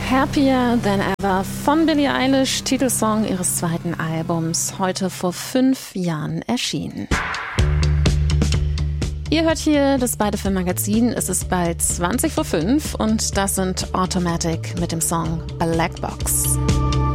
Happier Than Ever von Billie Eilish, Titelsong ihres zweiten Albums, heute vor 5 Jahren erschienen. Ihr hört hier das Beide Film Magazin, es ist bald 20 vor 5 und das sind Automatic mit dem Song Black Box.